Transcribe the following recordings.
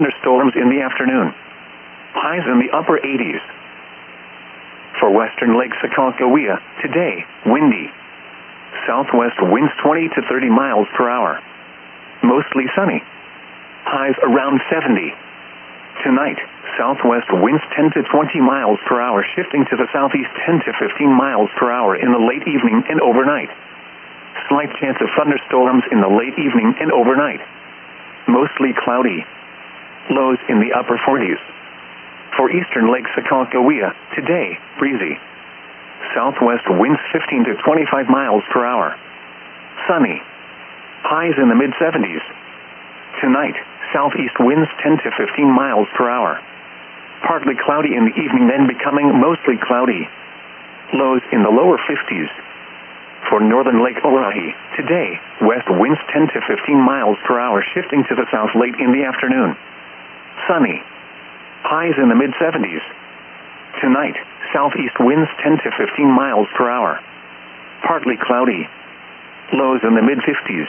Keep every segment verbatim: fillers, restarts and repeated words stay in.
thunderstorms in the afternoon. Highs in the upper eighties. For western Lake Sakakawea, today, windy. Southwest winds twenty to thirty miles per hour. Mostly sunny. Highs around seventy. Tonight, southwest winds ten to twenty miles per hour, shifting to the southeast ten to fifteen miles per hour in the late evening and overnight. Slight chance of thunderstorms in the late evening and overnight. Mostly cloudy. Lows in the upper forties. For eastern Lake Sakakawea, today, breezy. Southwest winds fifteen to twenty-five miles per hour. Sunny. Highs in the mid seventies. Tonight, southeast winds ten to fifteen miles per hour. Partly cloudy in the evening, then becoming mostly cloudy. Lows in the lower fifties. For northern Lake Oahe, today, west winds ten to fifteen miles per hour, shifting to the south late in the afternoon. Sunny. Highs in the mid seventies. Tonight, southeast winds ten to fifteen miles per hour. Partly cloudy. Lows in the mid fifties.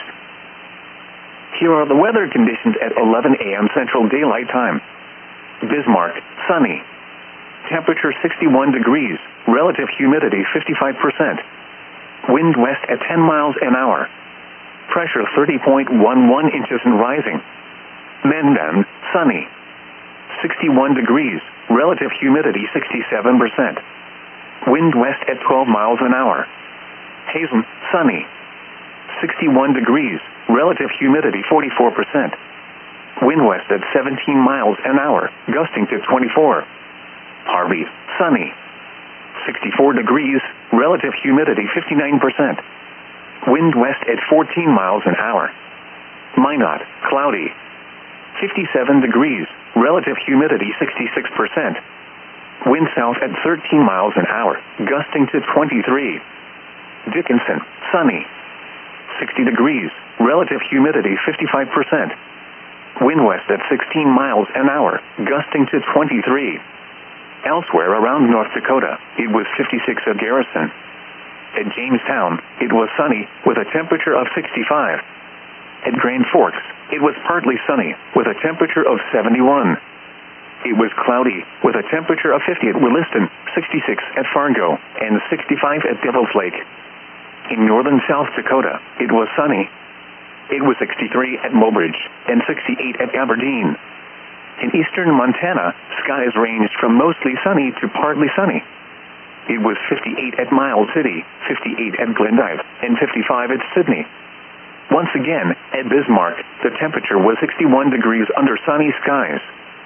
Here are the weather conditions at eleven a m Central Daylight Time. Bismarck, sunny. Temperature sixty-one degrees, relative humidity fifty-five percent. Wind west at ten miles an hour. Pressure thirty point one one inches and rising. Mendon, sunny. sixty-one degrees, relative humidity sixty-seven percent. Wind west at twelve miles an hour. Hazen, sunny. sixty-one degrees, relative humidity forty-four percent. Wind west at seventeen miles an hour, gusting to twenty-four. Harvey, sunny. sixty-four degrees, relative humidity fifty-nine percent. Wind west at fourteen miles an hour. Minot, cloudy. fifty-seven degrees, relative humidity sixty-six percent. Wind south at thirteen miles an hour, gusting to twenty-three. Dickinson, sunny. sixty degrees, relative humidity fifty-five percent. Wind west at sixteen miles an hour, gusting to twenty-three. Elsewhere around North Dakota, it was fifty-six at Garrison. At Jamestown, it was sunny, with a temperature of sixty-five. At Grand Forks, it was partly sunny, with a temperature of seventy-one. It was cloudy, with a temperature of fifty at Williston, sixty-six at Fargo, and sixty-five at Devil's Lake. In northern South Dakota, it was sunny. It was sixty-three at Mobridge, and sixty-eight at Aberdeen. In eastern Montana, skies ranged from mostly sunny to partly sunny. It was fifty-eight at Miles City, fifty-eight at Glendive, and fifty-five at Sydney. Once again, at Bismarck, the temperature was sixty-one degrees under sunny skies.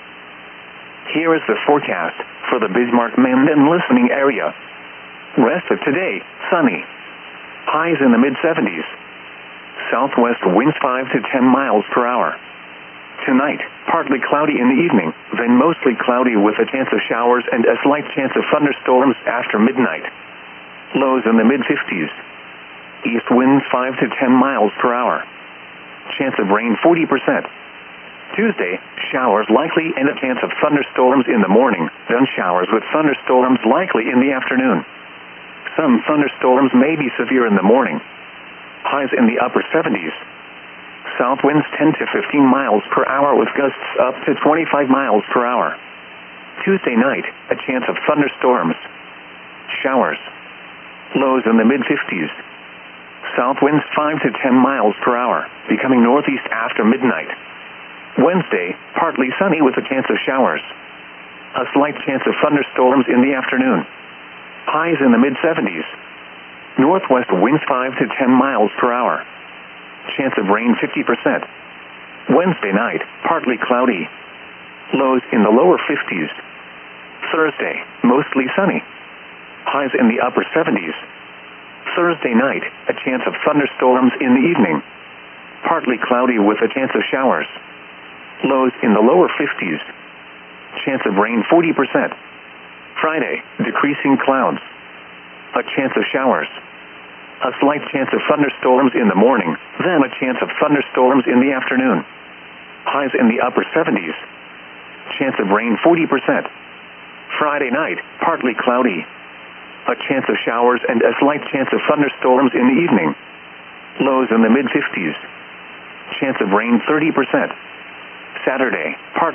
Here is the forecast for the Bismarck-Mendon listening area. Rest of today, sunny. Highs in the mid seventies. Southwest winds five to ten miles per hour. Tonight, partly cloudy in the evening, then mostly cloudy with a chance of showers and a slight chance of thunderstorms after midnight. Lows in the mid fifties. East winds five to ten miles per hour. Chance of rain forty percent. Tuesday, showers likely and a chance of thunderstorms in the morning, then showers with thunderstorms likely in the afternoon. Some thunderstorms may be severe in the morning. Highs in the upper seventies. South winds ten to fifteen miles per hour with gusts up to twenty-five miles per hour. Tuesday night, a chance of thunderstorms. Showers. Lows in the mid fifties. South winds five to ten miles per hour, becoming northeast after midnight. Wednesday, partly sunny with a chance of showers. A slight chance of thunderstorms in the afternoon. Highs in the mid seventies. Northwest winds five to ten miles per hour. Chance of rain fifty percent. Wednesday night, partly cloudy. Lows in the lower fifties. Thursday, mostly sunny. Highs in the upper seventies. Thursday night, a chance of thunderstorms in the evening. Partly cloudy with a chance of showers. Lows in the lower fifties. Chance of rain forty percent. Friday, decreasing clouds. A chance of showers. A slight chance of thunderstorms in the morning, then a chance of thunderstorms in the afternoon. Highs in the upper seventies. Chance of rain forty percent. Friday night, partly cloudy. A chance of showers and a slight chance of thunderstorms in the evening. Lows in the mid fifties. Chance of rain thirty percent. Saturday, partly